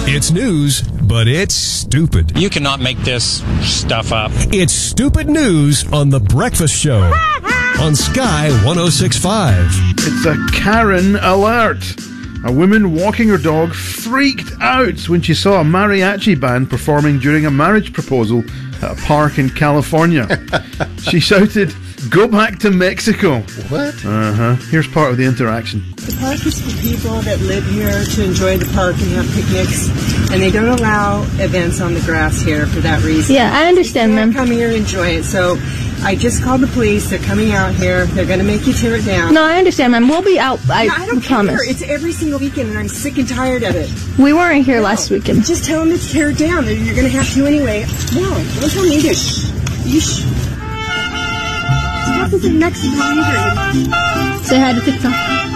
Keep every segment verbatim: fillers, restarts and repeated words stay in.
It's news, but it's stupid. You cannot make this stuff up. It's stupid news on The Breakfast Show on Sky one oh six point five. It's a Karen alert. A woman walking her dog freaked out when she saw a mariachi band performing during a marriage proposal at a park in California. She shouted, "Go back to Mexico." What? Uh-huh. Here's part of the interaction. The park is for people that live here to enjoy the park and have picnics, and they don't allow events on the grass here for that reason. Yeah, I understand, ma'am. ma'am. Come here and enjoy it. So I just called the police. They're coming out here. They're going to make you tear it down. No, I understand, ma'am. We'll be out. I, No, I don't promise. care. It's every single weekend, and I'm sick and tired of it. We weren't here No. last weekend. Just tell them to tear it down. You're going to have to anyway. No, don't tell me to. Yeesh. Stuff is in Mexico either. Say hi to TikTok.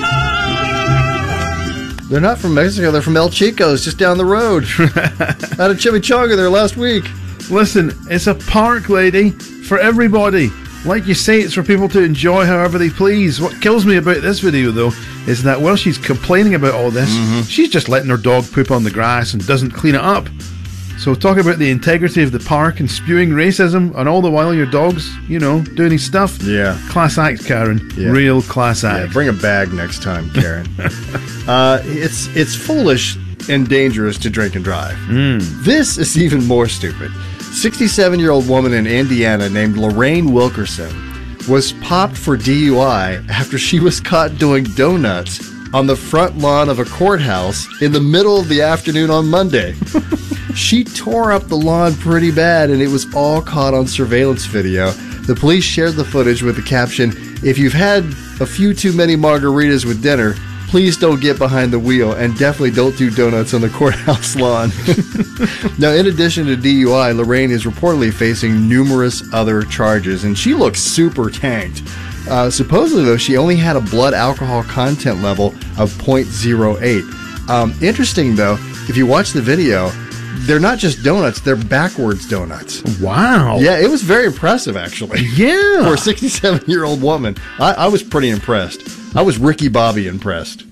They're not from Mexico. They're from El Chico's, just down the road. Had a chimichanga there last week. Listen, it's a park, lady, for everybody. Like you say, it's for people to enjoy however they please. What kills me about this video, though, is that while she's complaining about all this, mm-hmm. she's just letting her dog poop on the grass and doesn't clean it up. So talk about the integrity of the park and spewing racism, and all the while your dog's, you know, doing his stuff. Yeah. Class act, Karen. Yeah. Real class act. Yeah, bring a bag next time, Karen. uh, it's it's foolish and dangerous to drink and drive. Mm. This is even more stupid. sixty-seven-year-old woman in Indiana named Lorraine Wilkerson was popped for D U I after she was caught doing donuts on the front lawn of a courthouse in the middle of the afternoon on Monday. She tore up the lawn pretty bad, and it was all caught on surveillance video. The police shared the footage with the caption, "If you've had a few too many margaritas with dinner, please don't get behind the wheel, and definitely don't do donuts on the courthouse lawn." Now, in addition to D U I, Lorraine is reportedly facing numerous other charges, and she looks super tanked. Uh, supposedly, though, she only had a blood alcohol content level of zero point zero eight. Um, interesting, though, if you watch the video, they're not just donuts, they're backwards donuts. Wow. Yeah, it was very impressive, actually. Yeah. For a sixty-seven-year-old woman. I, I was pretty impressed. I was Ricky Bobby impressed.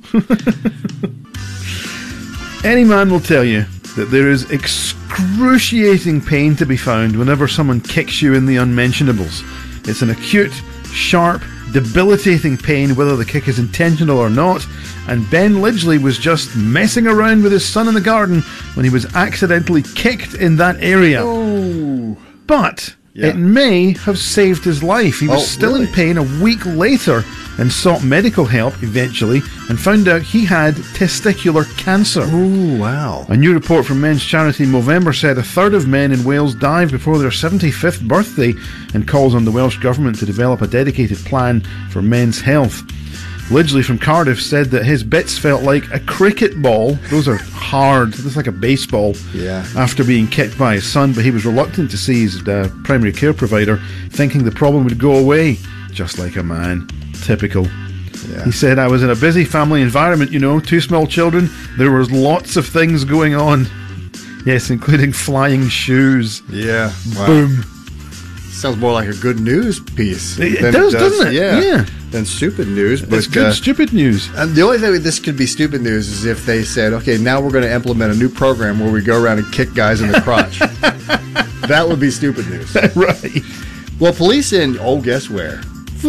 Any man will tell you that there is excruciating pain to be found whenever someone kicks you in the unmentionables. It's an acute, sharp, debilitating pain, whether the kick is intentional or not, and Ben Lidgley was just messing around with his son in the garden when he was accidentally kicked in that area. Oh. But Yeah. it may have saved his life. He was Oh, still really? in pain a week later and sought medical help eventually and found out he had testicular cancer. Oh, wow. A new report from men's charity Movember said a third of men in Wales died before their seventy-fifth birthday, and calls on the Welsh Government to develop a dedicated plan for men's health. Lidgley from Cardiff said that his bits felt like a cricket ball. Those are hard. That's like a baseball. Yeah. After being kicked by his son, but he was reluctant to see his uh, primary care provider, thinking the problem would go away. Just like a man. Typical. Yeah. He said, "I was in a busy family environment, you know, two small children. There was lots of things going on." Yes, including flying shoes. Yeah. Wow. Boom. Sounds more like a good news piece. It than does, doesn't it? Yeah. Yeah. Than stupid news. But, It's good, uh, stupid news. And the only thing this could be stupid news is if they said, okay, now we're going to implement a new program where we go around and kick guys in the crotch. That would be stupid news. Right. Well, police in, oh, guess where?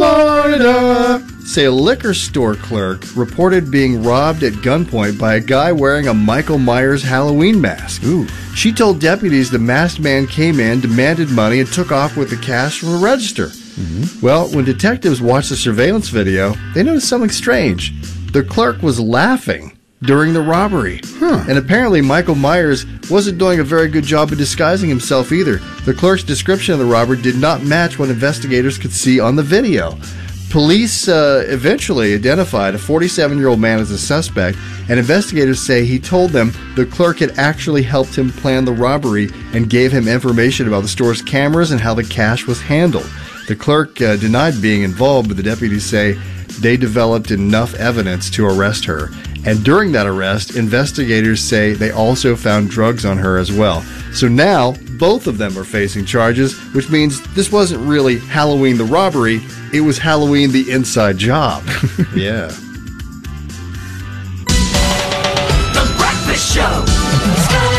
Florida! Say a liquor store clerk reported being robbed at gunpoint by a guy wearing a Michael Myers Halloween mask. Ooh. She told deputies the masked man came in, demanded money, and took off with the cash from a register. Mm-hmm. Well, when detectives watched the surveillance video, they noticed something strange. The clerk was laughing during the robbery. Huh. And apparently Michael Myers wasn't doing a very good job of disguising himself either. The clerk's description of the robber did not match what investigators could see on the video. Police uh, eventually identified a forty-seven-year-old man as a suspect, and investigators say he told them the clerk had actually helped him plan the robbery and gave him information about the store's cameras and how the cash was handled. The clerk uh, denied being involved, but the deputies say they developed enough evidence to arrest her. And during that arrest, investigators say they also found drugs on her as well. So now, both of them are facing charges, which means this wasn't really Halloween the robbery, it was Halloween the inside job. Yeah. The Breakfast Show.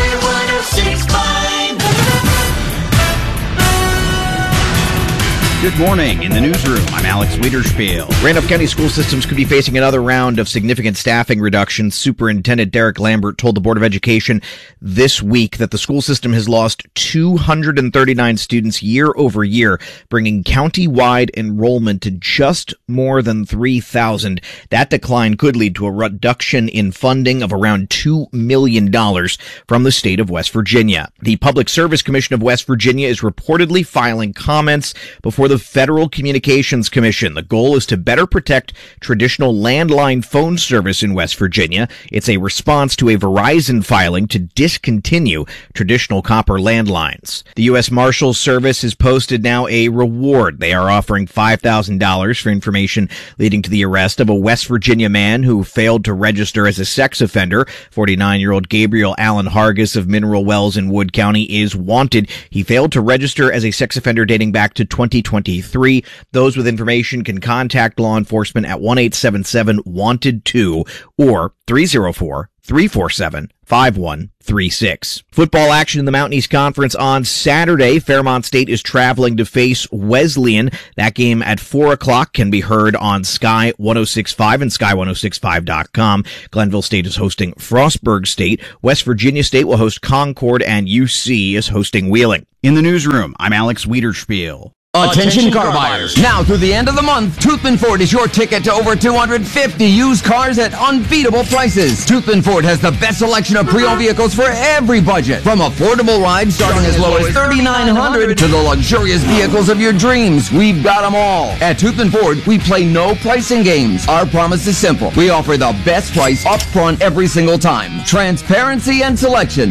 Good morning. In the newsroom, I'm Alex Wiederspiel. Randolph County school systems could be facing another round of significant staffing reductions. Superintendent Derek Lambert told the Board of Education this week that the school system has lost two hundred thirty-nine students year over year, bringing county-wide enrollment to just more than three thousand. That decline could lead to a reduction in funding of around two million dollars from the state of West Virginia. The Public Service Commission of West Virginia is reportedly filing comments before the Federal Communications Commission. The goal is to better protect traditional landline phone service in West Virginia. It's a response to a Verizon filing to discontinue traditional copper landlines. The U S Marshals Service has posted now a reward. They are offering five thousand dollars for information leading to the arrest of a West Virginia man who failed to register as a sex offender. forty-nine-year-old Gabriel Allen Hargis of Mineral Wells in Wood County is wanted. He failed to register as a sex offender dating back to twenty twenty-three. Those with information can contact law enforcement at one eight seven seven wanted two or three oh four, three four seven, five one three six. Football action in the Mountain East Conference on Saturday. Fairmont State is traveling to face Wesleyan. That game at four o'clock can be heard on Sky one oh six point five and Sky ten sixty-five dot com. Glenville State is hosting Frostburg State. West Virginia State will host Concord, and U C is hosting Wheeling. In the newsroom, I'm Alex Wiederspiel. Attention car buyers. Now through the end of the month, Toothman Ford is your ticket to over two hundred fifty used cars at unbeatable prices. Toothman Ford has the best selection of pre-owned vehicles for every budget. From affordable rides starting as low as thirty-nine hundred dollars to the luxurious vehicles of your dreams. We've got them all. At Toothman Ford, we play no pricing games. Our promise is simple. We offer the best price up front every single time. Transparency and selection.